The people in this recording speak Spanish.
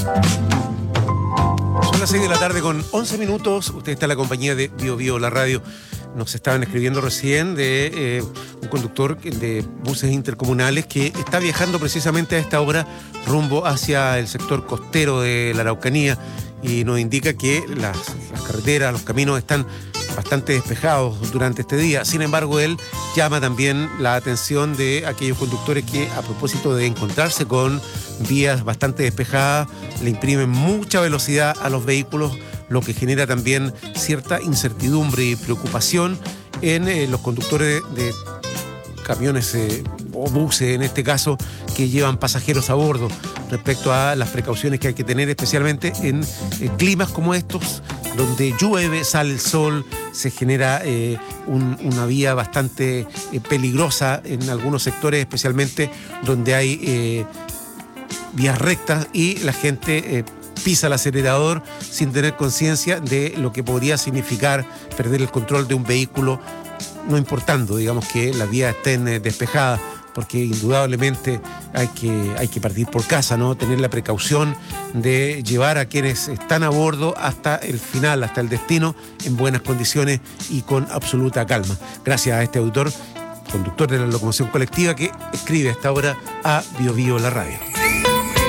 Son las 6 de la tarde con 11 minutos. Usted está en la compañía de Bio Bio, la radio. Nos estaban escribiendo recién de un conductor de buses intercomunales que está viajando precisamente a esta hora rumbo hacia el sector costero de la Araucanía y nos indica que las carreteras, los caminos están bastante despejados durante este día. Sin embargo, él llama también la atención de aquellos conductores que, a propósito de encontrarse con vías bastante despejadas, le imprimen mucha velocidad a los vehículos, lo que genera también cierta incertidumbre y preocupación en los conductores de camiones o buses, en este caso, que llevan pasajeros a bordo, respecto a las precauciones que hay que tener, especialmente en climas como estos, donde llueve, sale el sol, se genera una vía bastante peligrosa en algunos sectores, especialmente donde hay vías rectas y la gente pisa el acelerador sin tener conciencia de lo que podría significar perder el control de un vehículo, no importando, digamos, que las vías estén despejadas, porque indudablemente hay que partir por casa, ¿no? Tener la precaución de llevar a quienes están a bordo hasta el final, hasta el destino, en buenas condiciones y con absoluta calma. Gracias a este auditor, conductor de la locomoción colectiva, que escribe a esta hora a Bio Bio, la radio.